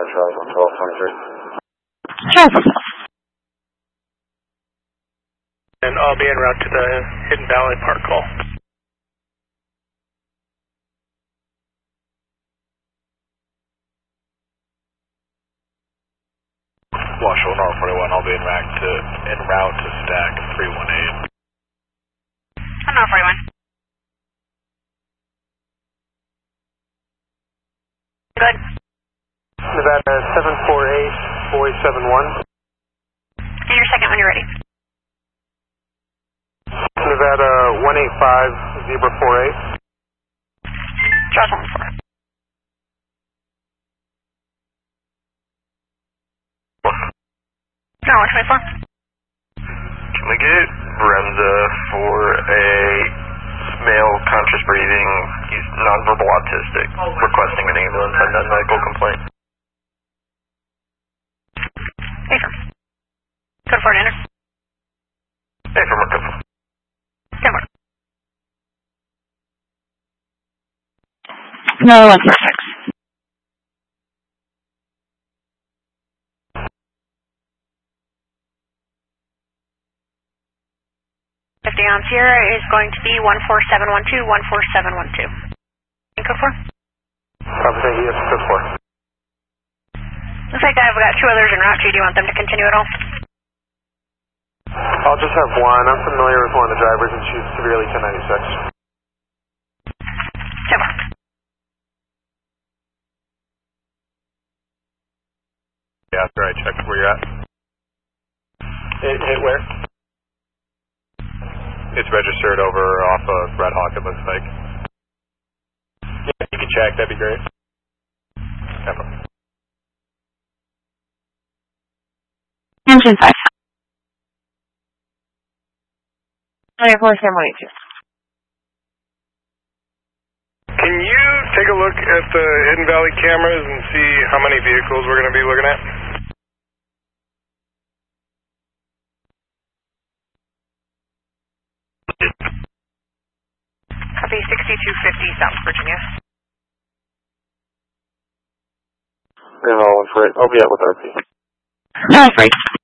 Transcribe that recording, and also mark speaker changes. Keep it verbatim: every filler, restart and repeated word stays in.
Speaker 1: Charles one twelve twenty-three.
Speaker 2: Charles.
Speaker 3: And I'll be en route to the Hidden Valley Park call.
Speaker 4: Washoe North forty-one, I'll be en route to, en route to stack three one eight.
Speaker 2: I'm North forty-one. Good.
Speaker 3: Nevada seven four eight, boy seven one.
Speaker 2: And your second when you're ready.
Speaker 3: Nevada one eight five, zebra four eight.
Speaker 2: Charles one four. No, one twenty-four.
Speaker 4: Can we get Remza for a male conscious breathing, he's nonverbal autistic, requesting an ambulance and a medical complaint?
Speaker 2: Hey, sir. Code four, enter.
Speaker 4: Hey, from our code four.
Speaker 2: ten four. No, one six six. fifty on Sierra is going to be one four seven one two, one four seven one two. And code four?
Speaker 3: Papa yes, code four.
Speaker 2: Looks like I've got two others en route. Do you want them to continue at all?
Speaker 3: I'll just have one. I'm familiar with one of the drivers and she's severely ten ninety-six.
Speaker 2: ten four.
Speaker 4: Yeah, after I checked where you're at.
Speaker 3: Hit, hit where?
Speaker 4: It's registered over off of Red Hawk, it looks like. Yeah, you can check, that'd be great. Camera.
Speaker 2: Engine five.
Speaker 5: Okay, four seven one eight two.
Speaker 3: Can you take a look at the Hidden Valley cameras and see how many vehicles we're going to be looking at?
Speaker 5: Copy sixty-two fifty South Virginia.
Speaker 1: And all one for it. I'll be out with R P.
Speaker 2: No, it's right.